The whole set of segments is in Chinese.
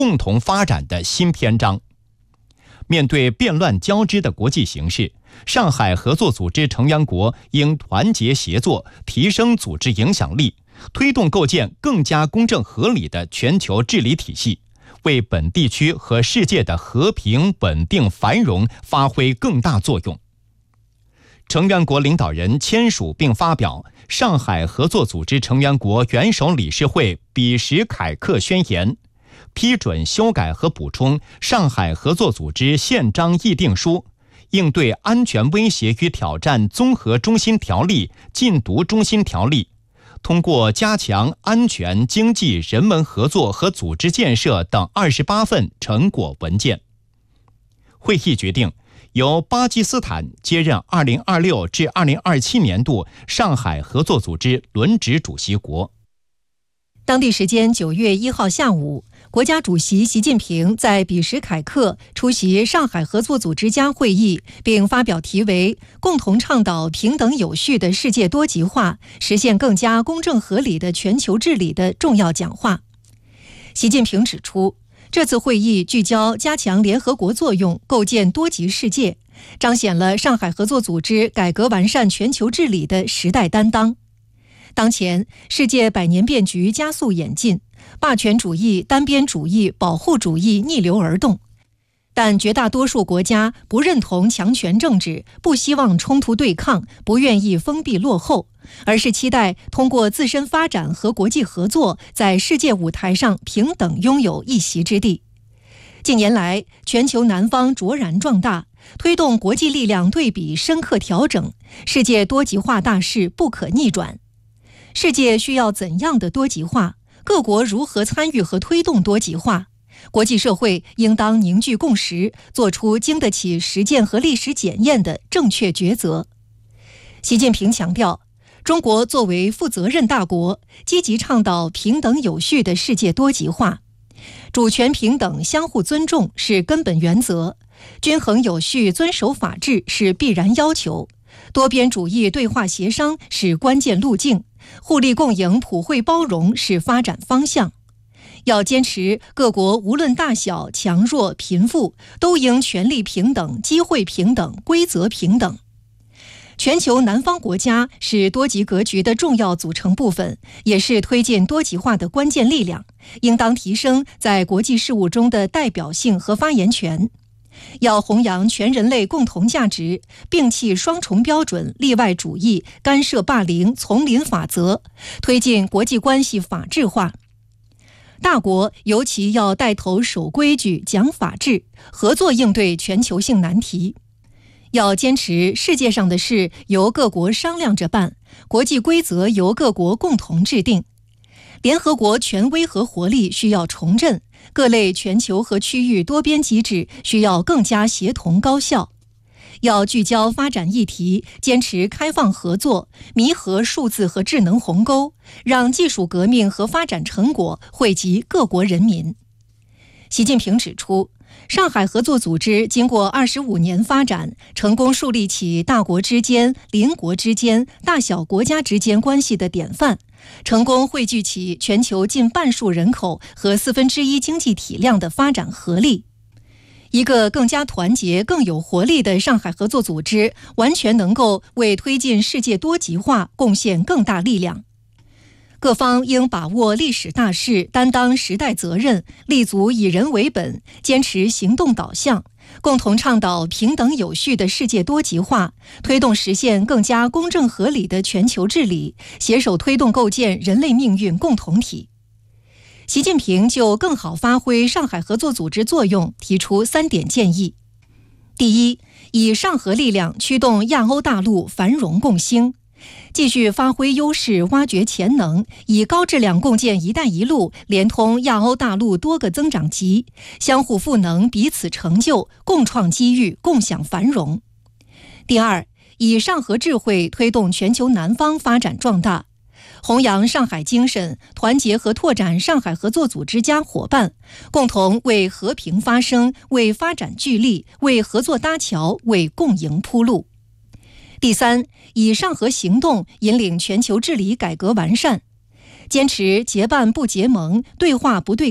共同发展的新篇章。面对变乱交织的国际形势，上海合作组织成员国应团结协作，提升组织影响力，推动构建更加公正合理的全球治理体系，为本地区和世界的和平、稳定、繁荣发挥更大作用。成员国领导人签署并发表《上海合作组织成员国元首理事会比什凯克宣言》，批准修改和补充《上海合作组织宪章议定书》，应对安全威胁与挑战综合中心条例、禁毒中心条例，通过加强安全、经济、人文合作和组织建设等28份成果文件。会议决定由巴基斯坦接任2026至2027年度上海合作组织轮值主席国。 当地时间9月1号下午，国家主席习近平在比什凯克出席上海合作组织家会议，并发表题为“共同倡导平等有序的世界多极化，实现更加公正合理的全球治理”的重要讲话。习近平指出，这次会议聚焦加强联合国作用，构建多极世界，彰显了上海合作组织改革完善全球治理的时代担当。当前，世界百年变局加速演进，霸权主义、单边主义、保护主义逆流而动。但绝大多数国家不认同强权政治，不希望冲突对抗，不愿意封闭落后，而是期待通过自身发展和国际合作，在世界舞台上平等拥有一席之地。近年来，全球南方卓然壮大，推动国际力量对比深刻调整，世界多极化大势不可逆转。世界需要怎样的多极化？各国如何参与和推动多极化？国际社会应当凝聚共识，做出经得起实践和历史检验的正确抉择。习近平强调，中国作为负责任大国，积极倡导平等有序的世界多极化。主权平等、相互尊重是根本原则，均衡有序、遵守法治是必然要求，多边主义对话协商是关键路径，互利共赢、普惠包容是发展方向。要坚持各国无论大小、强弱、贫富，都应权利平等、机会平等、规则平等。全球南方国家是多极格局的重要组成部分，也是推进多极化的关键力量，应当提升在国际事务中的代表性和发言权。要弘扬全人类共同价值，摒弃双重标准、例外主义、干涉霸凌、丛林法则，推进国际关系法治化。大国尤其要带头守规矩、讲法治，合作应对全球性难题。要坚持世界上的事由各国商量着办，国际规则由各国共同制定。联合国权威和活力需要重振，各类全球和区域多边机制需要更加协同高效。要聚焦发展议题，坚持开放合作，弥合数字和智能鸿沟，让技术革命和发展成果惠及各国人民。习近平指出，上海合作组织经过25年发展，成功树立起大国之间、邻国之间、大小国家之间关系的典范，成功汇聚起全球近半数人口和1/4经济体量的发展合力。一个更加团结、更有活力的上海合作组织，完全能够为推进世界多极化贡献更大力量。各方应把握历史大势，担当时代责任，立足以人为本，坚持行动导向，共同倡导平等有序的世界多极化，推动实现更加公正合理的全球治理，携手推动构建人类命运共同体。习近平就更好发挥上海合作组织作用提出3点建议。第一，以上合力量驱动亚欧大陆繁荣共兴，继续发挥优势，挖掘潜能，以高质量共建“一带一路”连通亚欧大陆多个增长极，相互赋能，彼此成就，共创机遇，共享繁荣。第二，以上合智慧推动全球南方发展壮大，弘扬上海精神，团结和拓展上海合作组织家伙伴，共同为和平发声，为发展聚力，为合作搭桥，为共赢铺路。第三，以上合行动引领全球治理改革完善，坚持结伴不结盟，对话不对抗，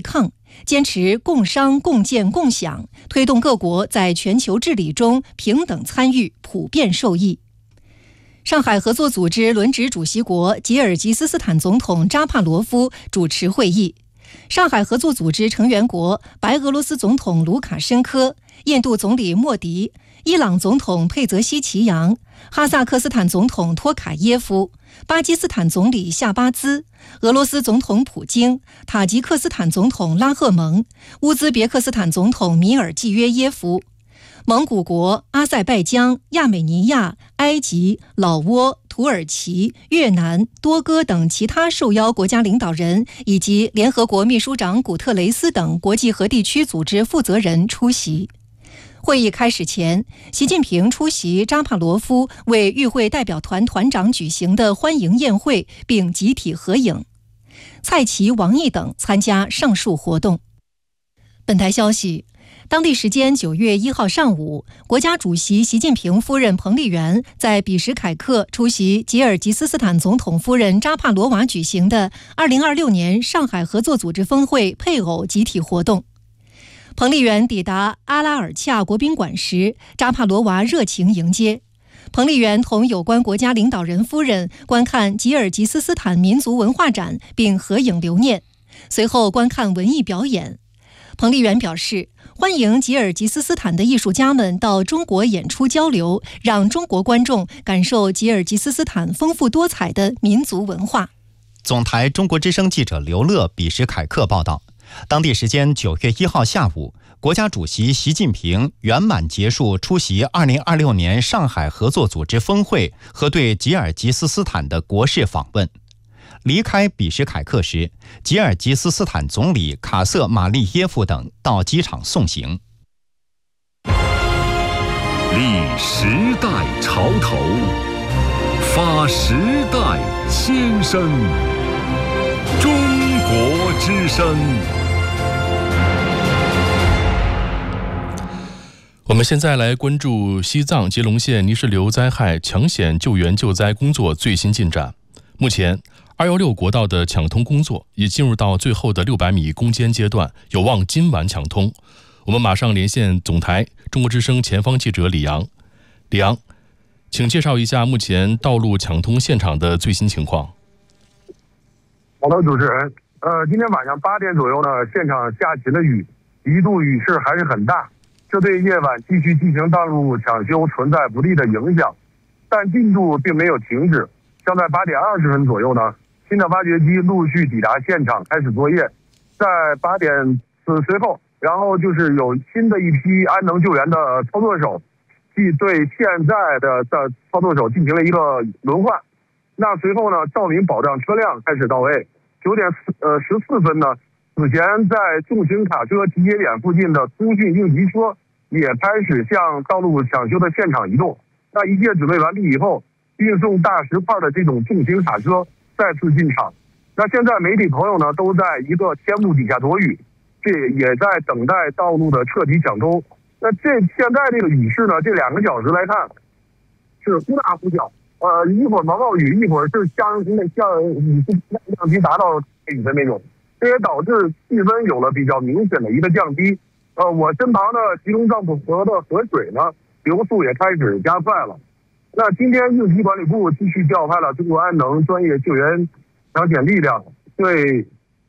坚持共商共建共享，推动各国在全球治理中平等参与、普遍受益。上海合作组织轮值主席国吉尔吉斯斯坦总统扎帕罗夫主持会议。上海合作组织成员国白俄罗斯总统卢卡申科、印度总理莫迪、伊朗总统佩泽西奇扬、哈萨克斯坦总统托卡耶夫、巴基斯坦总理夏巴兹、俄罗斯总统普京、塔吉克斯坦总统拉赫蒙、乌兹别克斯坦总统米尔季约耶夫、蒙古国、阿塞拜疆、亚美尼亚、埃及、老挝、土耳其、越南、多哥等其他受邀国家领导人，以及联合国秘书长古特雷斯等国际和地区组织负责人出席。会议开始前，习近平出席扎帕罗夫为与会代表团团长举行的欢迎宴会，并集体合影。蔡奇、王毅等参加上述活动。本台消息，当地时间9月1号上午，国家主席习近平夫人彭丽媛在比什凯克出席吉尔吉斯斯坦总统夫人扎帕罗娃举行的2026年上海合作组织峰会配偶集体活动。彭丽媛抵达阿拉尔恰国宾馆时，扎帕罗娃热情迎接。彭丽媛同有关国家领导人夫人观看吉尔吉斯斯坦民族文化展，并合影留念，随后观看文艺表演。彭丽媛表示，欢迎吉尔吉斯斯坦的艺术家们到中国演出交流，让中国观众感受吉尔吉斯斯坦丰富多彩的民族文化。 总台中国之声记者刘乐比什凯克报道，当地时间9月1号下午，国家主席习近平圆满结束出席2026年上海合作组织峰会和对吉尔吉斯斯坦的国事访问。离开比什凯克时，吉尔吉斯斯坦总理卡瑟马利耶夫等到机场送行。 立时代潮头，发时代先声。中国之声。 我们现在来关注西藏吉隆县泥石流灾害抢险救援救灾工作最新进展。目前216国道的抢通工作已进入到最后的600米攻坚阶段，有望今晚抢通。我们马上连线总台中国之声前方记者李阳。李阳，请介绍一下目前道路抢通现场的最新情况。 好的，主持人，今天晚上8点左右呢，现场下起了雨，一度雨势还是很大，这对夜晚继续进行道路抢修存在不利的影响，但进度并没有停止。将在8点20分左右呢，新的挖掘机陆续抵达现场开始作业。在8点随后，然后就是有新的一批安能救援的操作手，即对现在的操作手进行了一个轮换。那随后呢，照明保障车辆开始到位。9点14分呢，此前在重型卡车集结点附近的通讯应急车也开始向道路抢修的现场移动。那一切准备完毕以后，运送大石块的这种重型卡车再次进场。那现在媒体朋友呢都在一个天幕底下躲雨，这也在等待道路的彻底抢通。那现在这个雨势呢，这2个小时来看是忽大忽小，一会儿毛毛雨，一会儿是像雨量级达到雨的那种，这也导致气温有了比较明显的一个降低。我身旁的吉隆藏布河的河水呢，流速也开始加快了。那今天应急管理部继续调派了中国安能专业救援抢险力量，对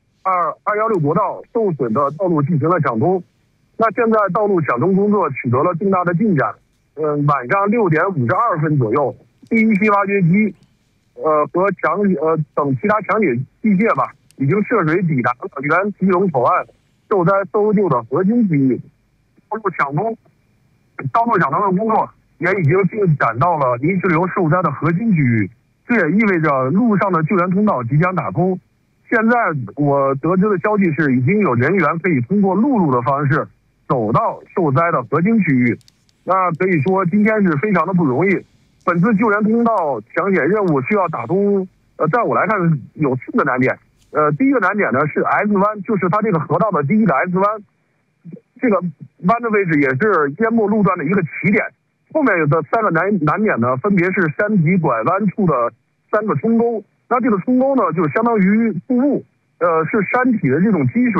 216国道受损的道路进行了抢通。那现在道路抢通工作取得了重大的进展。晚上6点52分左右，第一批挖掘机和等其他抢险器械吧，已经涉水抵达了原吉隆口岸受灾搜救的核心区域。道路抢通的工作也已经进展到了泥石流受灾的核心区域，这也意味着路上的救援通道即将打通。现在我得知的消息是，已经有人员可以通过陆路的方式走到受灾的核心区域。那可以说今天是非常的不容易。本次救援通道抢险任务需要打通，在我来看有4个难点。第一个难点呢是 S 湾，就是它这个河道的第一个 S 湾，这个湾的位置也是淹没路段的一个起点。后面的3个难点呢，分别是山体拐弯处的3个冲沟。那这个冲沟呢，就相当于瀑布，是山体的这种积水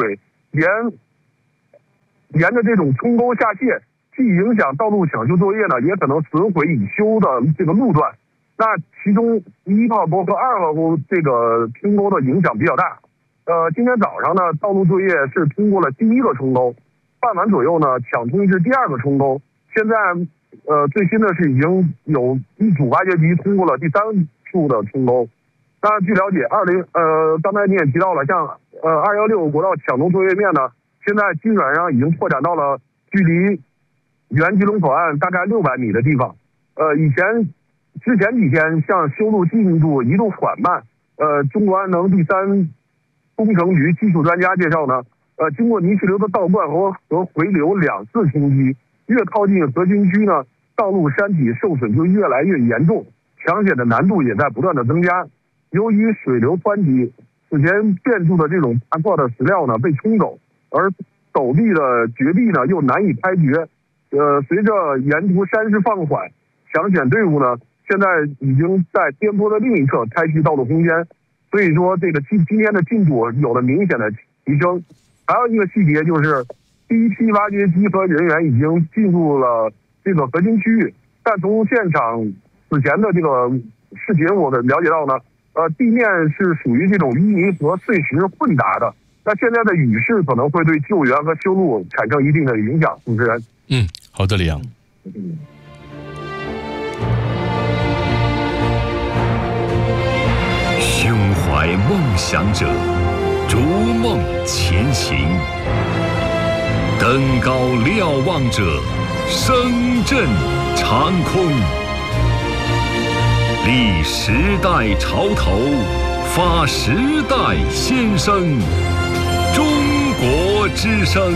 沿着这种冲沟下泄，既影响道路抢修作业呢，也可能损毁已修的这个路段。那其中1号沟和2号沟这个冲沟的影响比较大。今天早上呢，道路作业是通过了第1个冲沟，傍晚左右呢抢通至第2个冲沟。现在最新的是已经有一组挖掘机通过了第3处的冲沟。那据了解，刚才你也提到了，像216国道抢通作业面呢，现在基本上已经拓展到了距离原吉隆口岸大概600米的地方。之前几天，像修路进度一度缓慢。中国安能第3工程局技术专家介绍呢，经过泥石流的倒灌和回流2次冲击，越靠近核心区呢，道路山体受损就越来越严重，抢险的难度也在不断的增加。由于水流湍急，此前建筑的这种大块的石料呢被冲走，而陡壁的绝壁呢又难以开掘。随着沿途山势放缓，抢险队伍呢现在已经在颠簸的另一侧开辟道路空间，所以说这个今天的进度有了明显的提升。还有一个细节就是，第一批挖掘机和人员已经进入了这个核心区域，但从现场此前的这个视频我的了解到呢，地面是属于这种淤泥和碎石混杂的。那现在的雨势可能会对救援和修路产生一定的影响。主持人， 好的，李阳。 胸怀梦想者，逐梦前行；登高瞭望者，声震长空。立时代潮头，发时代先声。中国之声。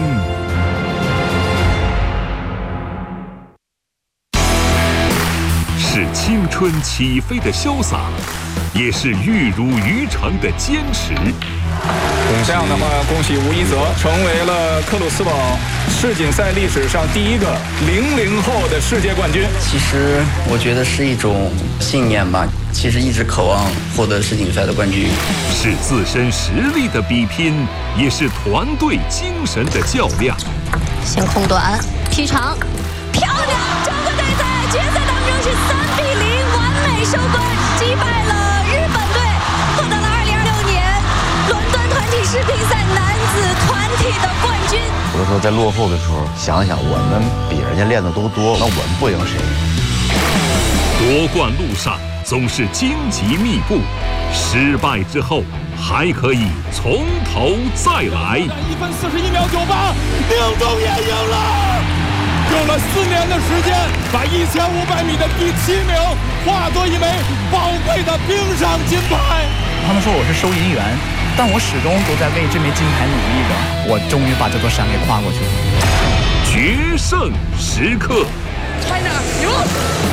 是青春起飞的潇洒，也是玉如于成的坚持。 这样的话，恭喜吴一泽成为了克鲁斯堡世锦赛历史上第一个00后的世界冠军。 其实我觉得是一种信念吧，其实一直渴望获得世锦赛的冠军。 是自身实力的比拼，也是团队精神的较量。 先空短劈长，漂亮！中国队在决赛当中是3比0完美收官，击败了日本队，获得了2026年伦敦团体世乒赛男子团体的冠军。 有的时候在落后的时候，想想我们比人家练的都多，那我们不赢谁？ 夺冠路上总是荆棘密布，失败之后还可以从头再来。 1分41秒98，宁东也赢了。用了4年的时间，把1500米的第7名化作一枚宝贵的冰上金牌。 他们说我是收银员，但我始终都在为这枚金牌努力着。我终于把这座山给跨过去了。 决胜时刻 ，China 赢了。